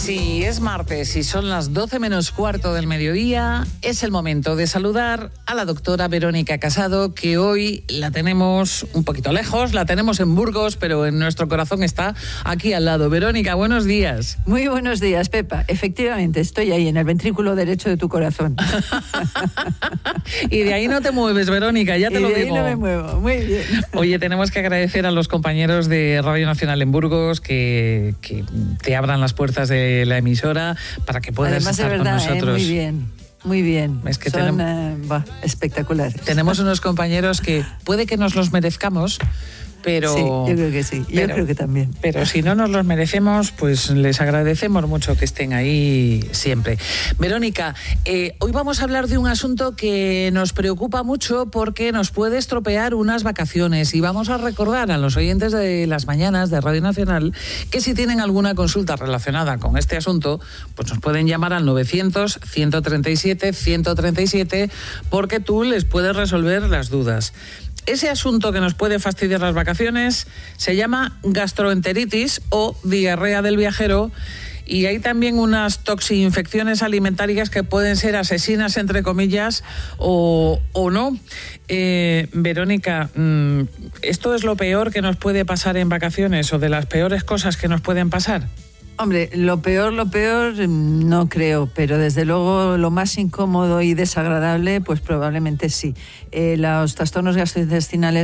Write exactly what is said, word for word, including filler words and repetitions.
Sí, es martes y son las doce menos cuarto del mediodía. Es el momento de saludar a la doctora Verónica Casado, que hoy la tenemos un poquito lejos, la tenemos en Burgos, pero en nuestro corazón está aquí al lado. Verónica, buenos días. Muy buenos días, Pepa. Efectivamente, estoy ahí en el ventrículo derecho de tu corazón. Y de ahí no te mueves, Verónica, ya te y lo de digo. ahí no me muevo, muy bien. Oye, tenemos que agradecer a los compañeros de Radio Nacional en Burgos que, que te abran las puertas de la emisora para que puedas Además, estar de verdad, con nosotros. Eh, muy bien, muy bien. Es que Son tenem- eh, bah, espectaculares. Tenemos unos compañeros que puede que nos los merezcamos, pero... Sí, yo creo que sí, yo pero, creo que también. Pero si no nos los merecemos, pues les agradecemos mucho que estén ahí siempre. Verónica, eh, hoy vamos a hablar de un asunto que nos preocupa mucho porque nos puede estropear unas vacaciones, y vamos a recordar a los oyentes de las mañanas de Radio Nacional que si tienen alguna consulta relacionada con este asunto, pues nos pueden llamar al novecientos, ciento treinta y siete, ciento treinta y siete, porque tú les puedes resolver las dudas. Ese asunto que nos puede fastidiar las vacaciones se llama gastroenteritis o diarrea del viajero, y hay también unas toxinfecciones alimentarias que pueden ser asesinas, entre comillas, o, o no. Eh, Verónica, ¿esto es lo peor que nos puede pasar en vacaciones o de las peores cosas que nos pueden pasar? Hombre, lo peor, lo peor, no creo, pero desde luego lo más incómodo y desagradable, pues probablemente sí. Eh, los trastornos gastrointestinales